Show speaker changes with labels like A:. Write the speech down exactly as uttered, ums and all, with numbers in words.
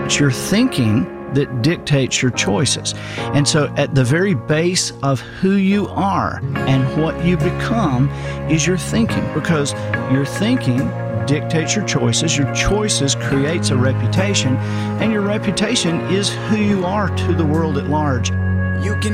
A: it's your thinking that dictates your choices. And so at the very base of who you are and what you become is your thinking, because your thinking dictates your choices, your choices creates a reputation, and your reputation is who you are to the world at large.
B: You can